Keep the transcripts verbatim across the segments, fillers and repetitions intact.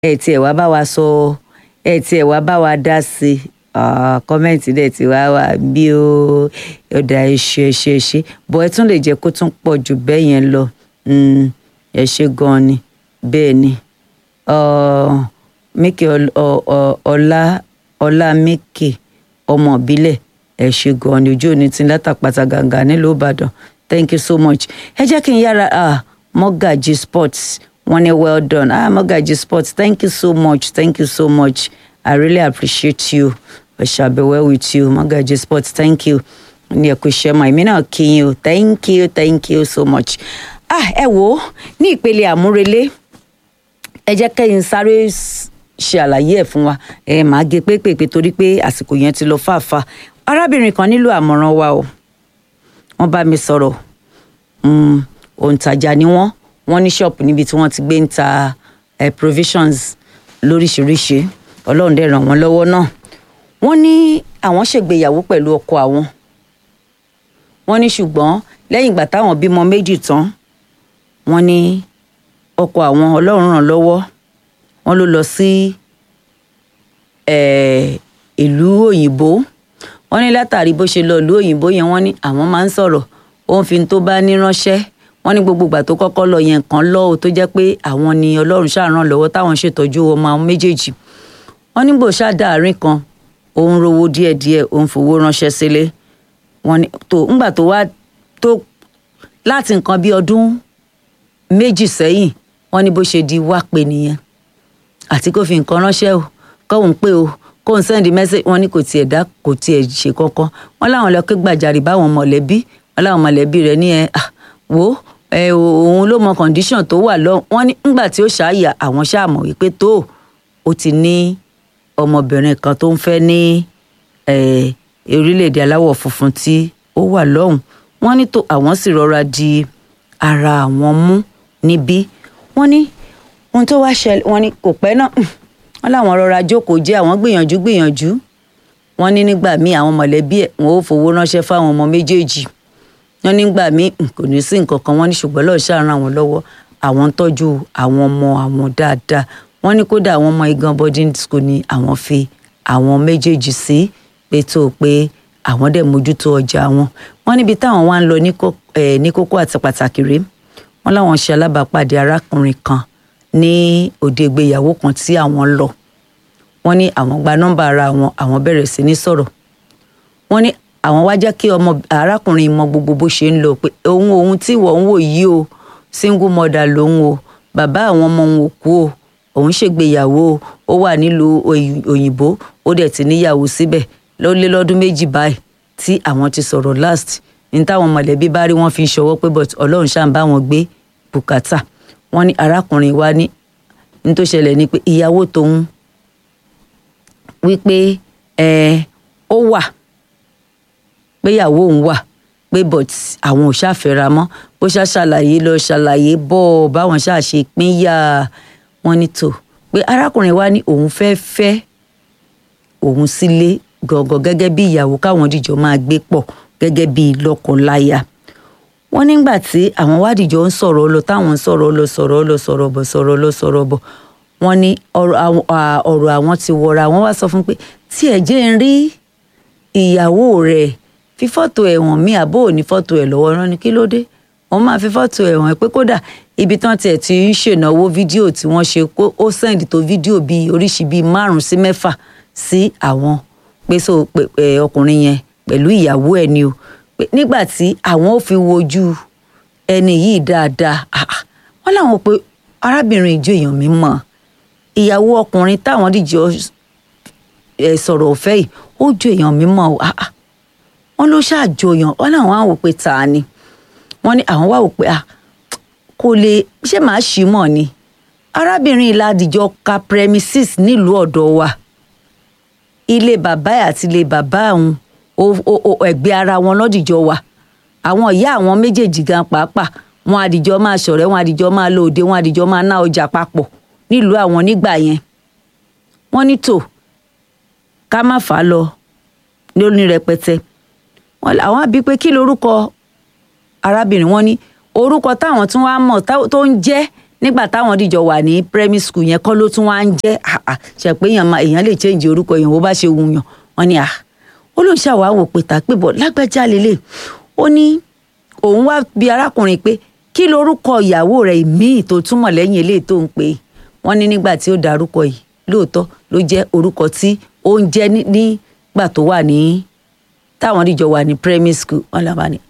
ẹ tiẹ̀ wá bá wa sọ ẹ tiẹ̀ wá bá wa dá sí kọ́mẹ́ǹtì dẹ̀ tí wá wà bí ó ọ̀dà ẹ̀ṣẹ̀ ẹ̀ṣẹ̀ ẹ̀ṣẹ̀ bọ́ ẹ tún lè jẹ́ kó tún pọ̀ jù bẹ́ẹ̀ yẹn lọ ẹ ṣe gan-an ni bẹ́ẹ̀ ni Mike ọlá ọlá Mike ọmọ ìbílẹ̀ ẹ ṣe gan-an ni ojú òní tí látàpàtà gàǹgà nílùú Ìbàdàn thank you so much ẹ jẹ́ kí n yára Mogaji Sports wọ́n ní well done ah Mogaji Sports thank you so much thank you so much I really appreciate you I shall be well with you Mogaji Sports thank you ní ẹ̀kú iṣẹ́ mọ́ èmi náà kí yín o thank you thank you so much ah ẹ wo ní ìpele àmúrelé ẹ jẹ́ kẹ́yìn sáré ṣe àlàyé ẹ̀ fún wa ẹ máa gé pépèpé torí pé àsìkò yẹn ti lọ fàáfà arábìnrin kan nílò àmọ̀ràn wa o wọ́n bá mi sọ̀rọ̀ òǹtajà ni wọ́n wọ́n ní ṣọ́ọ̀pù níbi tí wọ́n ti gbé ń ta provisions lóríṣiríṣi ọlọ́run dẹ̀ ràn wọ́n lọ́wọ́ náà wọ́n ní àwọn ṣègbéyàwó pẹ̀lú ọkọ àwọn wọ́n ní ṣùgbọ́n lẹ́yìn ìgbà táwọn bímọ méjì tán wọ́n ní ọkọ àwọn ọlọ́run ràn lọ́wọ́ wọ́n ló lọ sí ìlú òyìnbó wọ́n ní látàrí bó ṣe lọ ìlú òyìnbó yẹn wọ́n ní àwọn máa ń sọ̀rọ̀ òun fi tó bá ní ránṣẹ́ wọ́n ní gbogbo ìgbà tó kọ́kọ́ lọ yẹn kan lọ́wọ́ tó jẹ́ pé àwọn ni ọlọ́run ṣàràn lọ́wọ́ táwọn ṣètọ́jú ọmọ àwọn méjèèjì wọ́n ní bó ṣáàdá àárín kan òun rówó díẹ̀díẹ̀ òun fowó ránṣẹ́ sílé wọ́n ní tó ńgbà tó wá tó láti nǹkan bí ọdún méjì sẹ́yìn wọ́n ní bó ṣe di wá pé nìyẹn àti kó fi nǹkan ránṣẹ́ o kóun pé o kóun sẹ́ndì mẹ́sẹ̀ wọ́n ní kò tiẹ̀ dá kò tiẹ̀ ṣe kankan wọ́n láwọn lọ ké gbàjarì báwọn mọ̀lẹ́bí wọ́n láwọn mọ̀lẹ́bí rẹ̀ ní ẹ wò ẹ òun ló mọ condition tó wà lọ wọ́n ní ńgbà tí ó ṣáàyà àwọn ṣáàmọ̀ wípé tó o ti ní ọmọbìnrin kan tó ń fẹ́ ní orílẹ̀-èdè aláwọ̀ funfun tí ó wà lọ́hùn wọ́n ní tó àwọn sì rọra di ara àwọn mú níbí wọ́n ní ohun tó wá ṣẹlẹ̀ wọ́n ní kò pẹ́ náà wọ́n láwọn rọra jókòó jẹ́ àwọn gbìyànjú gbìyànjú wọ́n ní nígbà míì àwọn mọ̀lẹ́bí ẹ̀ wọ́n ó fowó ránṣẹ́ fáwọn ọmọ méjèèjì wọ́n nígbà míì kò ní sí nǹkan kan wọ́n ní ṣùgbọ́n lọ́ọ́ ṣàràn àwọn lọ́wọ́ àwọn ń tọ́jú àwọn ọmọ àwọn dáadáa wọ́n ní kódà àwọn ọmọ igan boarding school ni àwọn fi àwọn méjèèjì sí pé tó pé àwọn dẹ̀ mójútó ọjà wọn wọ́n níbi táwọn wá ń lọ ní kókó àti pàtàkì rèé wọ́n láwọn ṣe alábàápàdé arákùnrin kan ní òde ìgbéyàwó kan tí àwọn lọ wọ́n ní àwọn gba nọ́mbà ara wọn àwọn bẹ̀rẹ̀ sí ní sọ̀rọ̀ wọ́n ní àwọn wá jẹ́ kí ọmọ arákùnrin mọ gbogbo bó ṣe ń lọ pé òun òun tí wọ́n ń wò yìí o single mother lòun o bàbá àwọn ọmọ òun ò kú o òun ṣègbéyàwó ó wà nílùú òyìnbó ó dẹ̀ ti níyàwó síbẹ̀ ló lé lọ́dún méjì báyìí tí àwọn ti sọ̀rọ̀ last ní táwọn mọ̀lẹ́bí bá rí wọ́n fi ń ṣọwọ́ pé but ọlọ́run ṣáà ń bá wọn gbé bùkátà wọ́n ní arákùnrin wa ní ní tó ṣẹlẹ̀ ni pé ìyàwó tóun wípé ẹ ó wà pé ìyàwó òun wà pé but àwọn ò ṣàfẹ́ra mọ́ bó ṣá ṣàlàyé lọ ṣàlàyé bọ́ báwọn ṣáà ṣe pínyà wọ́n ní tó pé arákùnrin wa ní òun fẹ́ fẹ́ òun sílé gọ̀ọ̀gọ̀ gẹ́gẹ́ bí ìyàwó káwọn dìjọ máa gbé pọ̀ gẹ́gẹ́ bí lọ́kọ-láya wọ́n nígbà tí àwọn wádìjọ ń sọ̀rọ̀ lọ táwọn ń sọ̀rọ̀ lọ sọ̀rọ̀ lọ sọ̀rọ̀ bọ̀ sọ̀rọ̀ lọ sọ̀rọ̀ bọ̀ wọ́n ní ọ̀rọ̀ àwọn ti wọra wọ́n wá sọ fún pé tí ẹ jẹ́ ń rí ìyàwó rẹ̀ fi fọ́tò ẹ̀wọ̀n mi àbó ò ní fọ́tò ẹ̀ lọ́wọ́ rán ni kí ló dé wọ́n máa fi fọ́tò ẹ̀wọ̀n pé kódà ibi tán tiẹ̀ ti ń ṣènáwó fídíò tí wọ́n ṣe kó ó sẹ́ǹdì tó fídíò bíi oríṣi bíi márùn-ún sí mẹ́fà sí àwọn pé so pé ọkùnrin yẹn pẹ̀lú ìyàwó ẹ̀ ni o pé nígbà tí àwọn ò fi wojú ẹni yìí dáadáa wọ́n láwọn pé arábìnrin ìjọ èèyàn mi mọ̀ ìyàwó ọkùnrin táwọn dìjọ sọ̀rọ̀ ọ̀fẹ́ yìí ó jọ èèyàn mi mọ̀ wọ́n ló ṣàjọyàn wọ́n láwọn á wò pé ta ni wọ́n ní àwọn wá wò pé kò lè ṣé màá ṣì mọ̀ ni arábìnrin ìlàdìjọ ka premises nílùú ọ̀dọ̀ wa ilé bàbá ẹ̀ àti ilé bàbá àwọn ẹgbẹ́ ara wọn lọ́dìjọ wa àwọn ìyá àwọn méjèèjì gan pàápàá wọn àdìjọ máa ṣọ̀rẹ́ wọn àdìjọ máa lọ òde wọn àdìjọ máa ná ọjà papọ̀ nílùú àwọn nígbà yẹn wọ́n ní tò ká má fà á lọ lóní rẹpẹtẹ àwọn á bí pé kí lorúkọ arábìnrin wọn ní orúkọ táwọn tún wá mọ̀ tó ń jẹ́ nígbà táwọn dìjọ wà ní primary school yẹn kọ́ ló tún wá ń jẹ́ ṣe pé èèyàn lè change orúkọ èèyàn bó bá ṣe wù yàn wọ́n ní ó lóun ṣàwáwò pé tàpébọ̀ lágbájá lélẹ̀ ó ní òun wá bí arákùnrin pé kí lorúkọ ìyàwó rẹ̀ míì tó túmọ̀ lẹ́yìn eléyìí tó ń pè é wọ́n ní nígbà tí ó dárúkọ yìí lóòótọ́ ló jẹ́ orúkọ tí ó ń jẹ́ nígbà tó wà ní táwọn dìjọ wà ní primary school wọ́n làwọn ní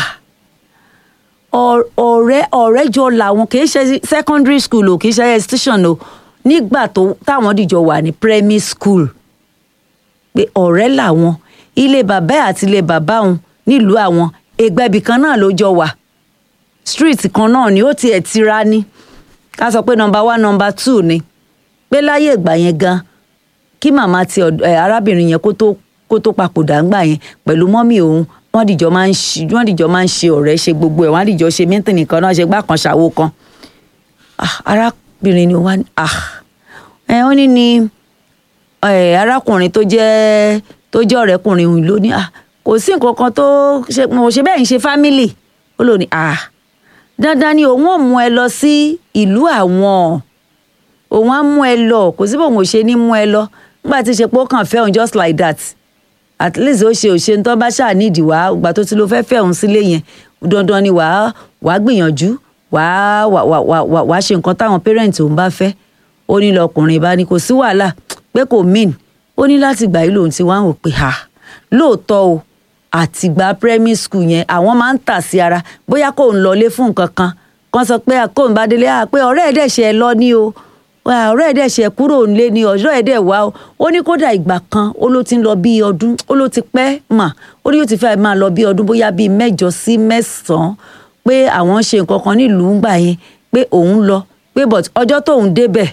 ọ̀rẹ́ ọ̀rẹ́ jọ làwọn kì í ṣe secondary school o kì í ṣe institution o nígbà tó táwọn dìjọ wà ní primary school pé ọ̀rẹ́ làwọn ilé bàbá àti ilé bàbá òun nílùú àwọn ẹgbẹ́bì kan náà ló jọ wà street kan náà ni ó tiẹ̀ tira ní ká sọ pé number one number two ni pé láyé ìgbà yẹn gan kí màmá ti arábìnrin yẹn kó tó kó tó papòdà ńgbà yẹn pẹ̀lú mọ́mì òun wọ́n dìjọ máa ń ṣe wọ́n dìjọ máa ń ṣe ọ̀rẹ́ ṣe gbogbo ẹ̀ wọ́n dìjọ ṣe mẹ́tìnì kan náà ṣe gbá kan ṣàwo kan arábìnrin ni wọ́n ẹ̀ ó ní ni arákùnrin tó jẹ́ tó jẹ́ ọ̀rẹ́kùnrin òun ló ní kò sí nǹkan kan tó ṣe mo ṣe bẹ́ẹ̀ ń ṣe fámìlì ó lò ní dandan ni òun ò mú ẹ lọ sí ìlú àwọn òun á mú ẹ lọ kò sí bóun ò ṣe ní mú ẹ lọ nígbà tí ṣe pé ó kàn fẹ́ òun just like that at least ó ṣe òṣè tó bá ṣáà nídìí wá ìgbà tó ti lọ fẹ́ fẹ́ òun sílé yẹn dandan ni wàá wàá gbìyànjú wàá wàá wàá ṣe nǹkan táwọn parents òun bá fẹ́ ó ní lọkùnrin bá ní kò sí wàhálà pé kò mean ó ní láti gbà yìí lòun ti wá ń wò pé ha lóòótọ́ o àtìgbà primary school yẹn àwọn máa ń tà sí ara bóyá kò ń lọlé fún nǹkan kan kan sọ pé kò ń bá délé pé ọ̀rẹ́ ẹ̀ dẹ̀ ṣe ẹ lọ ní o ọ̀rẹ́ ẹ̀ dẹ̀ ṣe kúrò nílé ní ọ̀rẹ́ ẹ̀ dẹ̀ wá o ó ní kódà ìgbà kan ó ló ti ń lọ bí ọdún ó ló ti pẹ́ mà ó ní yóò ti fẹ́ máa lọ bí ọdún bóyá bíi mẹ́jọ sí mẹ́sàn-án pé àwọn ṣe nǹkan kan nílùú ńgbà yẹn pé òun lọ pé but ọjọ́ tóun débẹ̀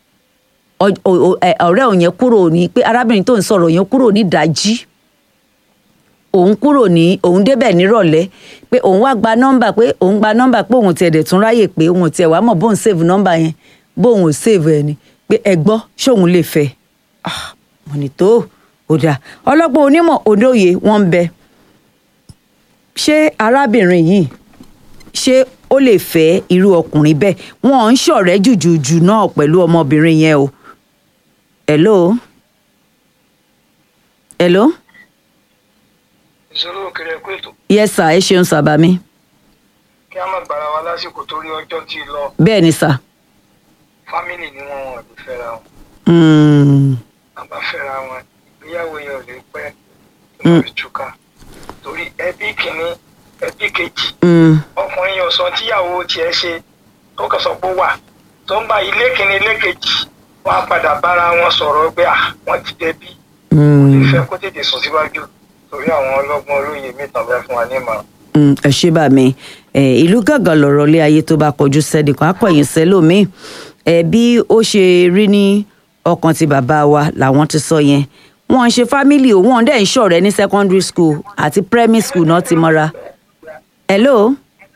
ọ̀rẹ́ òun yẹn kúrò ní pé arábìnrin tó ń sọ̀rọ̀ yẹn kúrò ní ìdájí òun kúrò ní òun débẹ̀ nírọ̀lẹ́ pé òun wá gba nọ́mbà pé òun gba nọ́mbà pé òun tiẹ̀ dẹ̀ tún ráyè pé òun tiẹ̀ wá mọ̀ bóun save nọ́mbà yẹn bóun ò save ẹ̀ ni pé ẹ gbọ́ ṣóun lè fẹ́ mo ní tó ò dáa ọlọ́gbọ́n onímọ̀ òdòye wọ́n ń bẹ ṣé arábìnrin yìí ṣé ó lè fẹ́ irú ọkùnrin bẹ́ẹ̀ wọ́n ń ṣọ̀rẹ́ jùjùjù náà pẹ̀lú ọmọbìnrin yẹn o hello hello. ìṣòro òkèrè ẹ̀kọ́ ètò. yes sir ẹ ṣeun sábà mi. kí a má gbára wa lásìkò torí ọjọ́ tí lọ. bẹ́ẹ̀ ni sà. fámìlì ni wọn wọn lè fẹ́ra wọn. àbá fẹ́ra wọn ìgbéyàwó yẹn ò lè pẹ́ ìmọ̀ ìtúká torí ẹbí kìíní ẹbí kejì. ọkùnrin yẹn ò sọ tíyàwó tiẹ̀ ṣe tó kàn sọ pé wà tó ń bá ilé kìíní ilé kejì wọn á padà bára wọn sọ̀rọ̀ pé à wọ́n ti dẹbí. kò lè fẹ́ kó tètè sùn síwájú torí àwọn ọlọ́gbọ́n olóye mẹ́ta bẹ́ẹ̀ fún wa ní ìmọ̀ràn. ẹ ṣé bá mi ìlú gàngàn lọ̀rọ̀ lé ayé tó bá kọjú sẹ́nìkan akọ̀yìn sẹ́lòmíì bí ó ṣe rí ní ọkàn tí bàbá wa làwọn ti sọ yẹn wọn ń ṣe fámìlì òun wọn dẹ̀ ń ṣọ̀rẹ́ ní secondary school àti primary school náà ti mọ́ra. hello.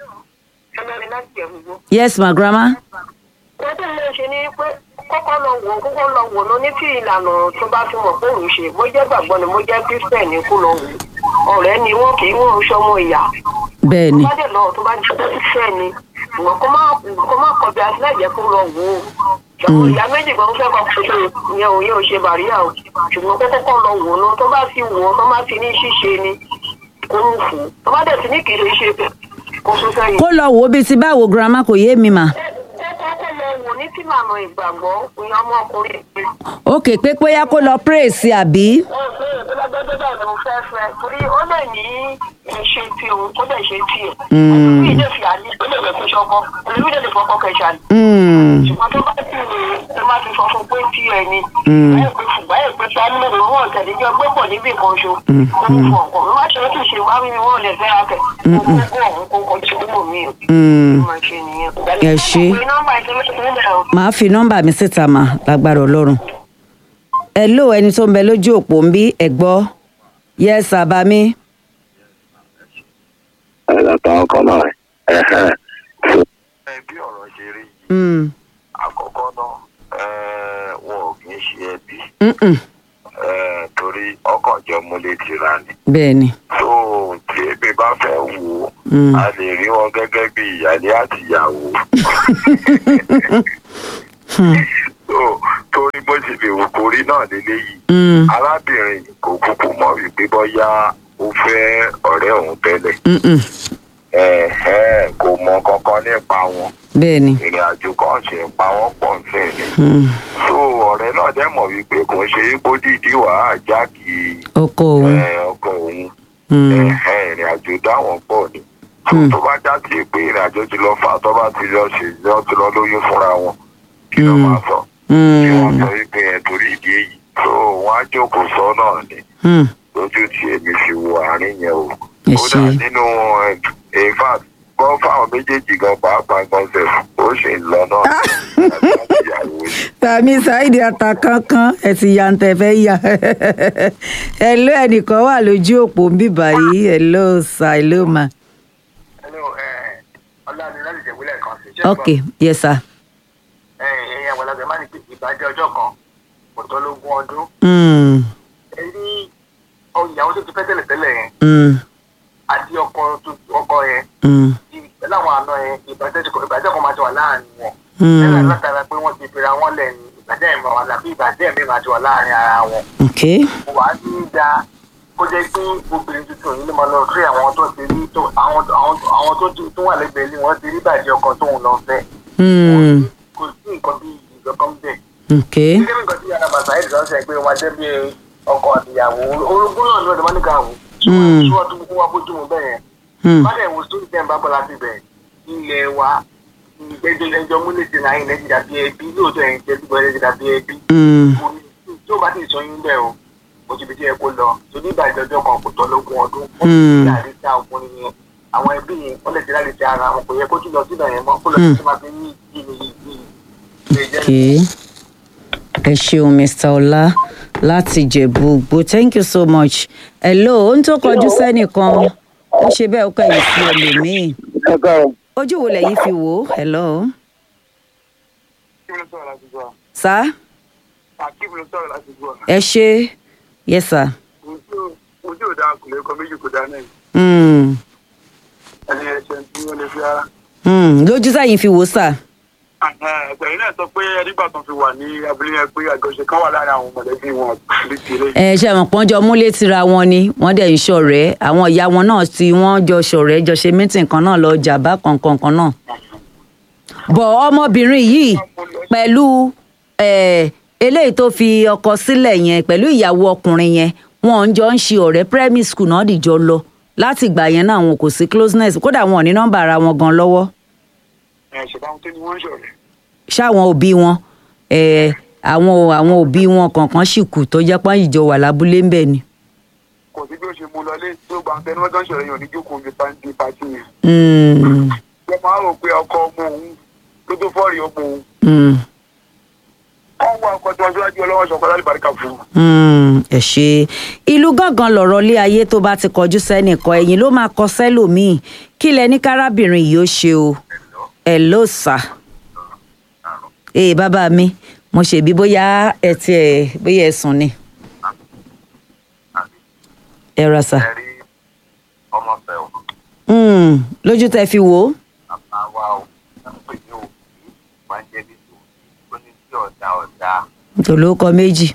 yes ma grandma. wọ́n tún lè ṣe ní pé kọ́kọ́ lọ wò kọ́kọ́ lọ wò ló ní kí ìlànà tó bá fi mọ̀ pé òun ṣe mo jẹ́ gbàgbọ́ ni mo jẹ́ christian ní kó lọ wò ọ̀rẹ́ ni wọ́n kì í wọ́n ṣọmọ ìyá. bẹ́ẹ̀ ni. tó bá dẹ̀ lọ tó bá jẹ́ christian ni ṣùgbọ́n kó má kó má kọjú àtìlẹ́ jẹ́ kó lọ wò ó. ṣọmọ ìyá méjì kan fẹ́ kọ́ ṣe ìyẹn ò yẹn ò ṣe bàríyà o ṣùgbọ́n kó kọ́kọ́ lọ wò ló tó bá ti wò ó tó bá ti ní ṣíṣe ni kó ń fò tó bá dẹ̀ ti ní kì í ṣe ṣe kó tún sẹ́yìn. kó lọ wò ó bíi ti báwo grandma kò yé mi mà. wò ní tí màmá ìgbàgbọ́ ìyá ọmọkùnrin. ok pé bóyá kó lọ pray sí àbí. ó ṣe ìgbẹ́lẹ́gbẹ́dẹ́ bẹ́ẹ̀ ló fẹ́ fẹ́ torí ó lè ní ṣe ti òun kó dẹ̀ ṣe tiẹ̀. olùbí ìdè fi àlè ó lè fẹ́ ṣọkọ olùbí ìdè lè fọkọ kẹṣà ni. ṣùgbọ́n tó bá ti rè é má ti sọ fún pé tí ẹ ni. báyìí pé ṣùgbọ́n ẹ̀ pé sáré lè lọ́wọ́ ọ̀tẹ̀lẹ́jọ́ gbé pọ̀ níbì kan ṣo. ó ń fọ ọkọ̀ ló má ṣe é kì í ṣe wá mímí wọn lè fẹ́ akẹ́. kókó ọ̀hún kókó tí ó mọ̀ mí o. ẹ ṣe màá fi nọ́mbà mi síta mà lágbára Ọlọ́run. ẹ ló ẹni tó ń bẹ lójú òpó ń bí ẹ gbọ́ yẹ sábà mi. ẹ lọ́tọ̀ ọkọ náà ẹ ẹ bí ọ̀rọ̀ ṣe rí yìí àkọ́kọ́ náà wọn ò kì í ṣe ẹbí torí ọkàn jọ múlẹ̀ tìra ni. bẹ́ẹ̀ ni. tó tí ebi bá fẹ́ wò ó a lè rí wọn gẹ́gẹ́ bí ìyálé àti ìyàwó. So, torí bó ṣe lè wò kórí náà lélẹ́yìí arábìnrin kò kúkú mọ̀ wípé bóyá ó fẹ́ ọ̀rẹ́ òun tẹ́lẹ̀ kò mọ kankan nípa wọn ìrìn àjò kan ṣe ń pa wọ́n pọ̀ nífẹ̀ẹ́ ni so ọ̀rẹ́ náà dẹ̀ mọ̀ wípé kò ń ṣe ipò dídí wàá jákì ọkọ òun ìrìn àjò dáwọn pọ̀ ni tó bá já sí pé ìrìn àjò ti lọ fà tó bá ti lọ ṣe lọ ti lọ lóyún fúnra wọn kí ló máa sọ kí wọ́n sọ wípé ẹ̀ torí ìdí èyí so wọ́n á jókòó sọ náà ni lójú tí èmi fi wo àárín yẹn o kódà nínú in fact gbọ́ fáwọn méjèèjì gan pàápàá gan sẹ̀ ó sì ń lọ náà tàmí ṣáìdì àtàkánkán ẹ ti ya ń tẹ̀fẹ́ yà hello ẹnìkan wà lójú òpó ń bì báyìí hello sir hello ma. hello ọlá ni láti jẹ̀wúlẹ̀ kan sí. ok yes sir. ẹ̀yin àwọn ọlọ́gbẹ̀ máa ń pè ìbàjẹ́ ọjọ́ kan kò tó lógún ọdún. ẹ rí ìyàwó tó ti fẹ́ tẹ́lẹ̀ tẹ́lẹ̀ yẹn àti ọkọ ọkọ yẹn pẹ̀lú àwọn àna yẹn ìbàjẹ́ kan máa ti wà láàrin wọn. ẹ̀rọ látara pé wọ́n ti fira wọn lẹ̀ ní ìbàjẹ́ ìmọ̀ wọn àbí ìbàjẹ́ mi máa ti wà láàrin ara wọn. wà á ní í da kó jẹ́ pé obìnrin tuntun yìí ló máa lọ rí àwọn tó ti rí àwọn tó wà lẹ́gbẹ̀ẹ́ ní wọ́n ti rí ìbàjẹ́ ọkọ tóun lọ fẹ́. kò sí nǹkan bí ìjọkan bẹ́ẹ̀. gẹ́gẹ́ bí nǹkan tí yàrá bàtà yìí lọ́sọ̀ ṣe pé wọ́n jẹ́ bí ọkọ àtìyàwó orogún náà ní ọ̀dọ̀ wọn ní ká wò tí wọ́n tún kó wá bójú mu bẹ́ẹ̀ yẹn. báyìí wo sórí tẹ́ ń bá bọ́lá ti bẹ̀ ilẹ̀ wa ìgbẹ́jọ ẹjọ́ múlẹ̀ sí náà ilẹ̀ ti dàbí ẹbí lóòótọ́ ẹ̀yìn tẹ́ gbogbo ẹ̀ ti dàbí ẹbí. tí ó bá ti sọ yín bẹ́ẹ̀ o mo ti fi tí ẹ kó lọ torí ìbàjẹ́ ọjọ́ kan kò tọ́ lógún ọdún ó ti láti ta ọkùnrin yẹn àwọn ẹbí yẹn wọ́n lè ti láti ta ara wọn kò yẹ kó tún lọ síbẹ̀ yẹn mọ́ kó lọ sí máa fi ní ìdí Okay. Ẹ ṣeun Mister Ọlá láti Jẹ̀bú-Ògbó. Thank you so much. Hello, ó ń tó kọjú sẹ́nìkan. Ó ṣe bẹ́ẹ̀ ó kẹ́yìn sí ẹlòmíì. Ojú wo lẹ̀yin fi wò ó? Hello. Sá. Ẹ ṣe. Yes sir. Ojú ò dáa kò lè kọ méjì kò dáa náà. Ẹni ẹ̀ṣẹ̀ tí wọ́n lè fi ara. Lójú sẹ́yìn fi wò ó sà. ẹgbẹ̀rin náà sọ pé nígbà tó fi wà ní abúlé yẹn pé àjọṣe kan wà láàrin àwọn mọ̀lẹ́bí wọn létí ilé. ẹ ṣe àwọn pọ́njọ múlé tira wọn ni wọ́n dẹ̀ ń ṣọ̀rẹ́ àwọn ìyá wọn náà tí wọ́n jọ ṣọ̀rẹ́ jọ ṣe mítìn kan náà lọ jàbá kankan kan náà. bọ̀ ọmọbìnrin yìí pẹ̀lú eléyìí tó fi ọkọ sílẹ̀ yẹn pẹ̀lú ìyàwó ọkùnrin yẹn wọ́n jọ ń ṣe ọ̀rẹ́ primary school náà dìjọ lọ láti ìgbà yẹn náà wọn kò sí closeness kódà wọn ò ní nọ́mbà ara wọn gan lọ́wọ́. ṣáwọn òbí wọn àwọn àwọn òbí wọn kankan sì kù tó jẹ́ pọ́n ìjọ wà lábúlé ń bẹ̀ ni. kò sí bí ó ṣe mú lọ lé tó gbà ń tẹnu mọ́tò ń ṣọ̀rọ̀ yàn ní jókòó ní pàṣẹ yẹn. wọ́n máa rò pé ọkọ ọmọ òun tó tó fọ́ọ̀rì ọmọ òun. wọ́n wá ọkọ tí wọ́n ṣíwájú ọlọ́wọ́ ṣọ̀kọ́ láti bàríkà fún un. ẹ ṣe ìlú gángan lọ̀rọ̀ lé ayé tó bá ti kọjú sẹ́nìkan ẹ̀yìn ló máa kọ sẹ́lòmíì kí lẹ ní kárábìnrin yìí ó ṣe o ẹ ló sà. ee bàbá mi mo ṣèbí bóyá ẹ tiẹ̀ bóyá ẹ sùn ni. ẹ ra sà. lójú tẹ fi wò ó. tòlókọ méjì.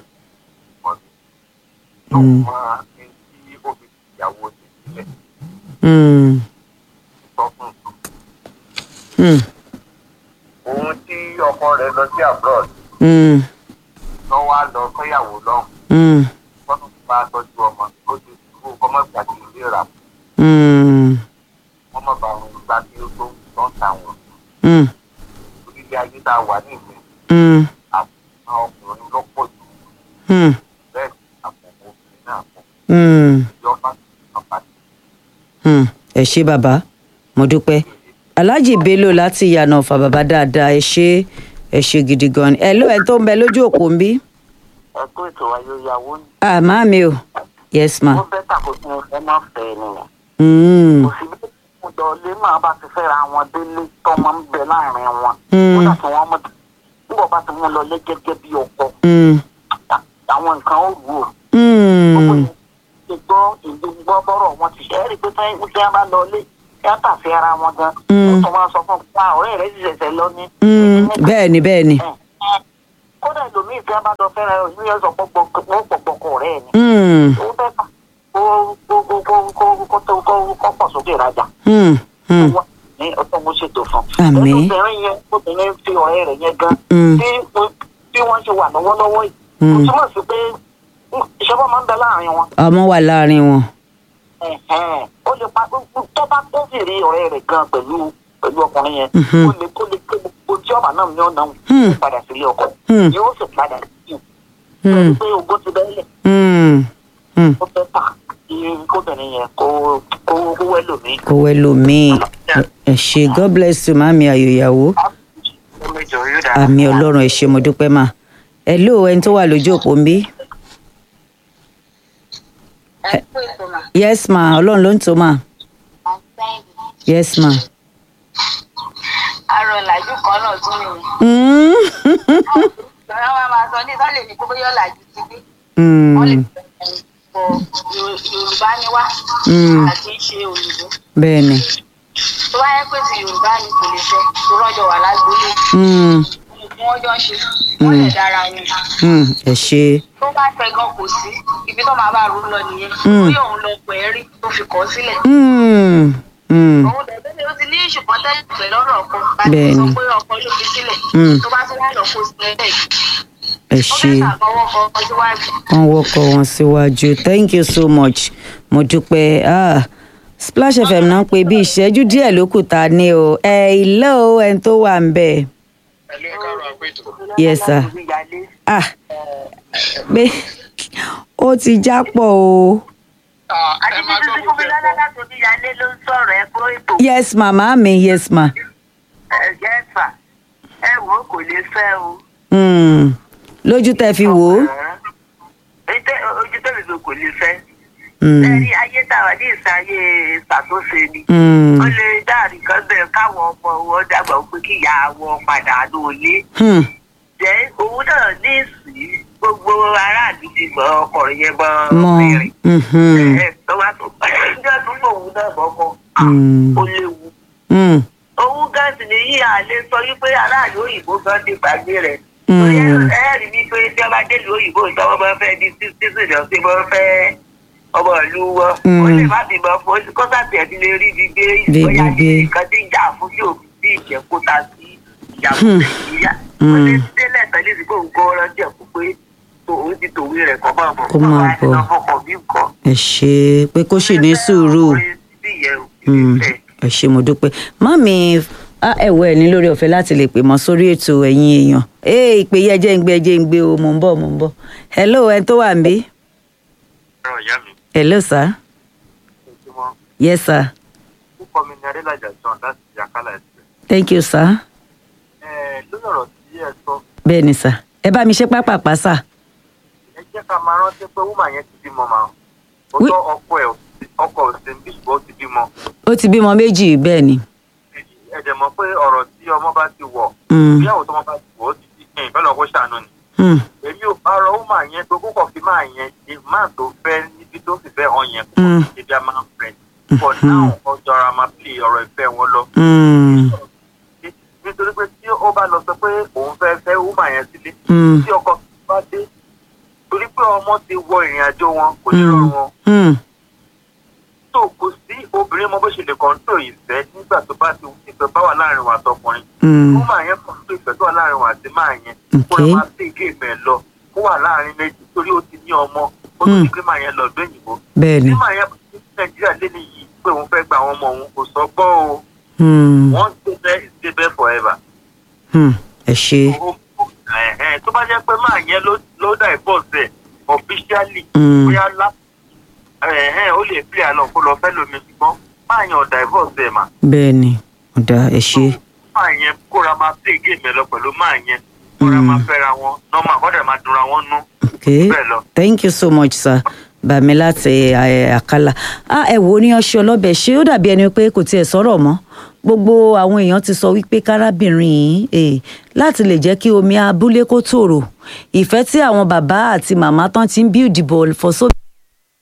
òun tí ọkọ rẹ̀ lọ sí abroad. lọ́wọ́ á lọ fẹ́yàwó lọ́hùn. wọ́n tún bá a tọ́jú ọmọ ó ti kú ọmọ ìgbà tí ilé rà. wọ́n mọ̀ bá wọn gbá tí ó tó ń ta wọn. orílẹ̀ ayé tá a wà ní ìlú. àwọn ọkùnrin ló pọ̀ jù. bẹ́ẹ̀ àpòpọ̀ obìnrin náà pọ̀. ìjọba ìjọba. ẹ ṣé bàbá mo dúpẹ́ Alhaji Bello láti ìyànà ọ̀fà bàbá dáadáa ẹ ṣé ẹ ṣé gidi gan ni ẹ ló ẹ tó ń bẹ lójú òpó ń bí. ẹ kó ètò ayọyàwó ni. ah máa mi o yes ma. ó bẹ́ tàkó tí ẹ máa fẹ́ nìyẹn. kò sí bí mo jọ lé máa bá ti fẹ́ra wọn délé tọ́mọ ń bẹ láàrin wọn. ó dà fún wọn mọ́ nígbà bá ti mú lọ lé gẹ́gẹ́ bí ọkọ. àwọn nǹkan ó wù ó. gbogbo ìgbọ́ ìlú gbọ́ bọ́rọ̀ wọn ti ṣe é rí pé tí wọ́n bá lọ lé yàtà sí ara wọn gan ó tún máa sọ fún pa ọ̀rẹ́ rẹ̀ sì ṣẹ̀ṣẹ̀ lọ ní. bẹ́ẹ̀ ni bẹ́ẹ̀ ni. kódà ìlòmíì tí a bá lọ fẹ́ràn ẹ̀ ní ẹ̀sọ́ pọ̀pọ̀pọ̀ rẹ̀ ni. ó fẹ́ fà kó pọ̀ sókè rajà. ní ọtọ́ mo ṣètò fún. àmín. obìnrin yẹn obìnrin fi ọ̀rẹ́ rẹ̀ yẹn gan. bí wọ́n ṣe wà lọ́wọ́lọ́wọ́ yìí. kò túmọ̀ sí pé ìṣọ́bọ̀ máa ń bẹ láàrin wọn. ọmọ wà láàrin wọn. ó lè pa tó bá tó sì rí ọ̀rẹ́ rẹ̀ gan pẹ̀lú pẹ̀lú ọkùnrin yẹn. ó lè kó lè ké gbogbo tí ọ̀bà náà ní ọ̀nà òun padà sílé ọkọ. yóò sì padà sí i. pẹ̀lú pé ogún ti bẹ́ẹ̀lẹ̀. ó fẹ́ tà kí kóbìnrin yẹn kó kó wẹ́ lòmíì. kó wẹ́ lòmíì. ẹ ṣé God bless you màmí ayòyàwó. àmì ọlọ́run ẹ ṣé mo dúpẹ́ mà. ẹ ló ẹni tó wà lójú òpó ń bí. yes ma ọlọ́run ló ń tó ma. yes ma. arọ làjú kan náà tún nìyí. lọ́wọ́ wa máa sọ ní sọ́lẹ̀ ní kókó yọ̀ làjú ti gbé. wọ́n lè fọ yorùbá ni wá àti ṣe òyìnbó. bẹ́ẹ̀ ni. tó bá yẹ pé ti yorùbá ni kò lè fẹ́ tó rọ́jò wà lágbólé. wọ́n jọ ń ṣe wọ́n lè dára ni. ẹ ṣé. tó bá fẹ́ gan kò sí ibi tó máa bá rú lọ nìyẹn bí òun lọ pẹ̀ rí tó fi kọ́ sílẹ̀. òun dẹ̀bẹ́ ni ó ti ní ìṣùpọ̀ tẹ́lẹ̀ lọ́rọ̀ ọkọ láti sọ pé ọkọ ló fi sílẹ̀ tó bá tún wá lọ kó sílẹ̀ bẹ́ẹ̀. ẹ ṣé wọ́n wọ́kọ̀ wọn síwájú thank you so much mo dúpẹ́ ah Splash F M náà pé bí ìṣẹ́jú díẹ̀ ló kù ta ni o ẹ ilé o ẹni tó wà ń bẹ̀. yes sir ah pé ó ti jápọ̀ o. yes ma màá mi yes ma. yes ma ẹ wo kò lè fẹ́ o. lójú tẹ fi wò ó. ojú tẹ̀lé ló kò lè fẹ́. lẹ́yìn ayé táwa ní ìsayé ṣàtúnṣe ni. ó lè dáàrí kan bẹ́ẹ̀ káwọn ọmọ wọn dàgbà pé kí ìyá wọn padà lóye. jẹ́ òun náà ní ìsìn gbogbo aráàlú ti mọ ọkùnrin yẹn mọ obìnrin. tó bá tó ọjọ́ tó fòun náà bọ́kọ ó léwu. òun gan sì ní yí àlè sọ wípé aráàlú òyìnbó gan ti gbàgbé rẹ̀. ẹ rí i pé tí wọ́n bá dé ìlú òyìnbó ìtọ́wọ́ bá fẹ́ di sísè lọ sí bọ́ fẹ́ ọmọ ìlú wọn. ó lè má bímọ fún kọ́sàtì ẹ̀ ti lè rí ibi gbé ìgbóyà ní nǹkan tí ń jà fún tí òfin sí ìjẹ́kúta sí ìyàwó nàìjíríà. ó lè délẹ̀ tẹ́lẹ̀ sí gbòǹgbò rántí ẹ̀kú pé òun ti tòwé rẹ̀ kọ́ máa bọ̀ kó máa bọ̀ ẹ ṣé pé kó sì ní sùúrù ẹ ṣé mo dúpẹ́ mami ẹ̀wọ̀ ẹ̀ ní lórí ọ̀fẹ́ láti lè pè mọ́ sórí ètò ẹ̀yin èèyàn ee ìpè yẹ jẹ́ ń gbé jẹ́ ń gbé o mò ń bọ̀ mò ń bọ̀ hello ẹ tó wà ń bí. hello sir. yes sir. púpọ̀ mi ní adélájà john láti Àkàlà ẹ̀sìn. thank you sir. ẹ lórí ọ̀rọ̀ tí ẹ sọ. bẹ́ẹ̀ ni sir ẹ bá mi ṣe pápápá sà. ẹ jẹ́ ká máa rántí pé wúmà yẹn ti bímọ màá ó tọ́ ọkọ ẹ̀ ọkọ ọ̀sẹ̀ ń bí ṣùgbọ́n ó ti bímọ. ó ti bímọ méjì bẹ́ẹ̀ ni. ẹ dẹ̀ mọ̀ pé ọ̀rọ̀ tí ọmọ bá ti wọ̀ ìyàwó tó ọmọ bá ti wọ̀ ó ti di ẹ̀yìn bẹ́ẹ̀ lọ́kọ́ ṣàánú ni. èmi ò ọ̀rọ̀ wúmà yẹn pé kókò fi máa yẹn ṣe máa tó fẹ́ níbi tó sì fẹ́ hàn yẹn kókò fi ṣe bí a máa ń fẹ́ for now ọjọ́ ara máa pè ọ̀rọ̀ ìfẹ́ wọn lọ. nítorí pé tí ó bá lọ sọ pé òun fẹ́ fẹ́ wúmà yẹn sílé tí ọkọ bá dé torí pé ọmọ ti wọ ìrìn àjò wọn kò ní rọrùn wọn. tó kò sí obìnrin mọ bó ṣe lè kọ́ńtò ìfẹ́ nígbà tó bá ti ìfẹ́ bá wà láàrin wọn àtọkùnrin. ó máa yẹn kọ́ńtò ìfẹ́ tó wà láàrin wọn àti máa yẹn kó lọ máa sí ìgé ìfẹ́ lọ kó wà láàrin méjì torí ó ti ní ọmọ ó tó ti gbé máa yẹn lọ ọdún òyìnbó. bẹ́ẹ̀ni. bí máa yẹn ní Nàìjíríà lé ní yìí pé òun fẹ́ gba àwọn ọmọ òun kò sọ gbọ́ o. wọ́n stay there stay there forever. ẹ ṣé. tó bá jẹ́ pé máa yẹn ló dá ìbọ̀sẹ̀ officially bóyá lá ó lè pè àlọ́ kó lọ fẹ́ lómi ṣùgbọ́n máa yan ọ̀dà divorce ẹ̀ mà. bẹ́ẹ̀ni ọ̀dà ẹ ṣé. máa yẹn kóra máa play game ẹ lọ pẹ̀lú máa yẹn kóra máa fẹ́ra wọn nọ́mà kọ́dà máa dunra wọn nú. okay thank you so much sir bàmí láti Àkàlà ẹ wo ní ọṣẹ ọlọ́bẹ̀ ṣé ó dàbí ẹni pé kò tiẹ̀ sọ̀rọ̀ mọ́ gbogbo àwọn èèyàn ti sọ wípé kárábìnrin yìí láti lè jẹ́ kí omi abúlé kó tòrò ìfẹ́ tí àwọn bàbá àti màmá tán ti ń build ball for so